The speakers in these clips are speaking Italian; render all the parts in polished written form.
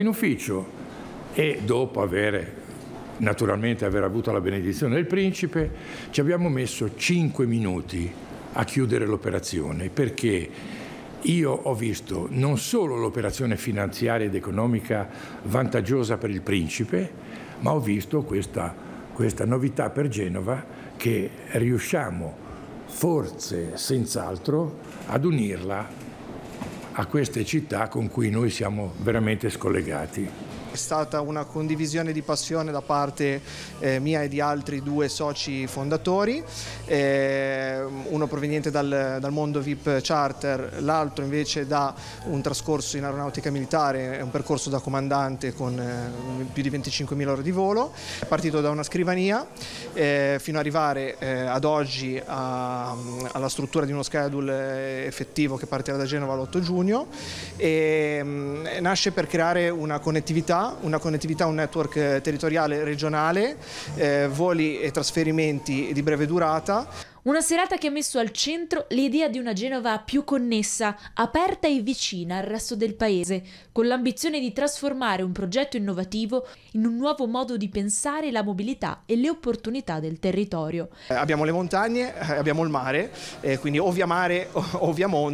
in ufficio e dopo naturalmente aver avuto la benedizione del principe, ci abbiamo messo 5 minuti a chiudere l'operazione, perché io ho visto non solo l'operazione finanziaria ed economica vantaggiosa per il principe, ma ho visto questa novità per Genova, che riusciamo forse senz'altro ad unirla a queste città con cui noi siamo veramente scollegati. È stata una condivisione di passione da parte mia e di altri 2 soci fondatori, uno proveniente dal mondo VIP charter, l'altro invece da un trascorso in aeronautica militare, un percorso da comandante con più di 25.000 ore di volo. È partito da una scrivania fino ad arrivare ad oggi alla struttura di uno schedule effettivo che partirà da Genova l'8 giugno e nasce per creare una connettività, un network territoriale regionale, voli e trasferimenti di breve durata. Una serata che ha messo al centro l'idea di una Genova più connessa, aperta e vicina al resto del paese, con l'ambizione di trasformare un progetto innovativo in un nuovo modo di pensare la mobilità e le opportunità del territorio. Abbiamo le montagne, abbiamo il mare, quindi o via mare o via monte.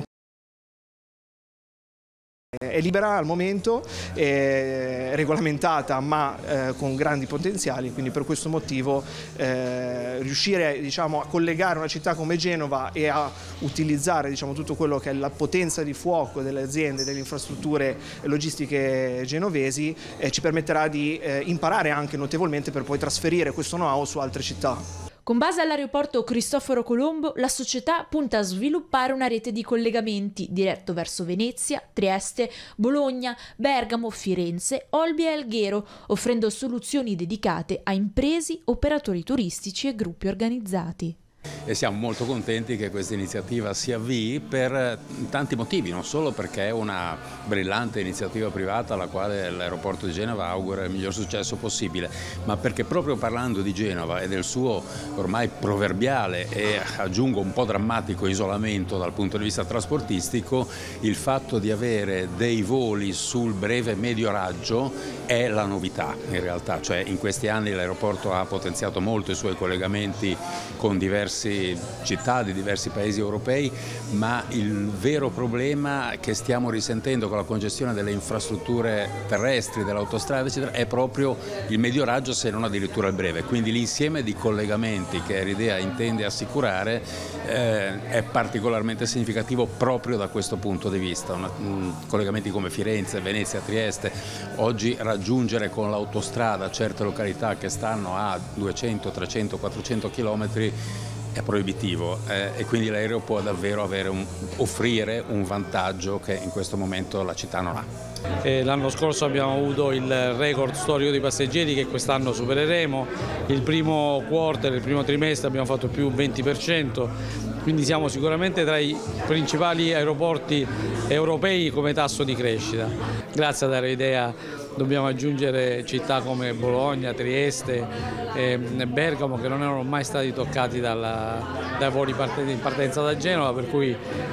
È libera al momento, è regolamentata ma con grandi potenziali, quindi per questo motivo riuscire a collegare una città come Genova e a utilizzare tutto quello che è la potenza di fuoco delle aziende, delle infrastrutture logistiche genovesi ci permetterà di imparare anche notevolmente per poi trasferire questo know-how su altre città. Con base all'aeroporto Cristoforo Colombo, la società punta a sviluppare una rete di collegamenti diretto verso Venezia, Trieste, Bologna, Bergamo, Firenze, Olbia e Alghero, offrendo soluzioni dedicate a imprese, operatori turistici e gruppi organizzati. E siamo molto contenti che questa iniziativa si avvii per tanti motivi, non solo perché è una brillante iniziativa privata alla quale l'aeroporto di Genova augura il miglior successo possibile, ma perché proprio parlando di Genova e del suo ormai proverbiale e aggiungo un po' drammatico isolamento dal punto di vista trasportistico, il fatto di avere dei voli sul breve e medio raggio è la novità in realtà, cioè in questi anni l'aeroporto ha potenziato molto i suoi collegamenti con diverse città di diversi paesi europei, ma il vero problema che stiamo risentendo con la congestione delle infrastrutture terrestri, dell'autostrada eccetera, è proprio il medio raggio, se non addirittura il breve, quindi l'insieme di collegamenti che Air intende assicurare è particolarmente significativo proprio da questo punto di vista. Collegamenti come Firenze, Venezia, Trieste, oggi raggiungere con l'autostrada certe località che stanno a 200, 300, 400 chilometri è proibitivo e quindi l'aereo può davvero offrire un vantaggio che in questo momento la città non ha. L'anno scorso abbiamo avuto il record storico di passeggeri che quest'anno supereremo, il primo quarter, il primo trimestre abbiamo fatto più 20%, quindi siamo sicuramente tra i principali aeroporti europei come tasso di crescita. Grazie ad Air dobbiamo aggiungere città come Bologna, Trieste e Bergamo che non erano mai stati toccati dai voli in partenza da Genova, per cui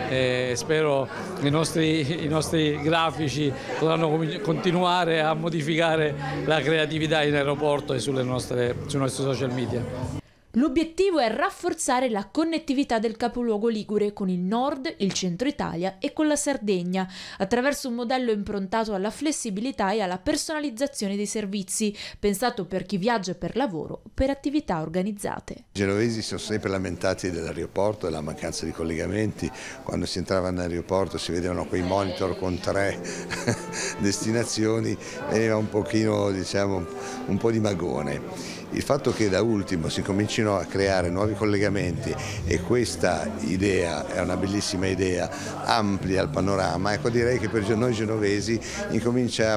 spero i nostri grafici potranno continuare a modificare la creatività in aeroporto e sui nostri social media. L'obiettivo è rafforzare la connettività del capoluogo ligure con il nord, il centro Italia e con la Sardegna, attraverso un modello improntato alla flessibilità e alla personalizzazione dei servizi, pensato per chi viaggia per lavoro o per attività organizzate. I genovesi sono sempre lamentati dell'aeroporto e della mancanza di collegamenti. Quando si entrava in aeroporto si vedevano quei monitor con 3 destinazioni, veniva un pochino, un po' di magone. Il fatto che da ultimo si comincino a creare nuovi collegamenti e questa idea è una bellissima idea, amplia il panorama, ecco, direi che per noi genovesi incomincia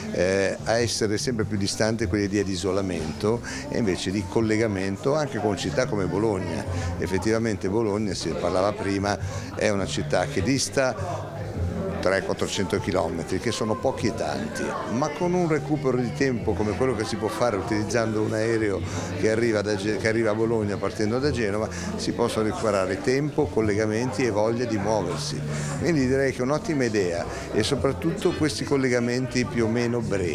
a essere sempre più distante quell'idea di isolamento e invece di collegamento anche con città come Bologna. Effettivamente Bologna, si parlava prima, è una città che dista 300-400 km, che sono pochi e tanti, ma con un recupero di tempo come quello che si può fare utilizzando un aereo che arriva a Bologna partendo da Genova, si possono recuperare tempo, collegamenti e voglia di muoversi. Quindi direi che è un'ottima idea, e soprattutto questi collegamenti più o meno brevi.